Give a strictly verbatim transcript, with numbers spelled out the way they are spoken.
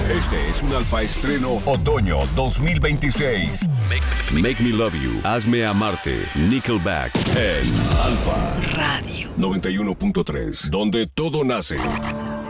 Este es un Alfa Estreno Otoño dos mil veintiséis. Make, Make Me Love You, Hazme Amarte, Nickelback, en Alfa Radio noventa y uno punto tres, donde todo nace.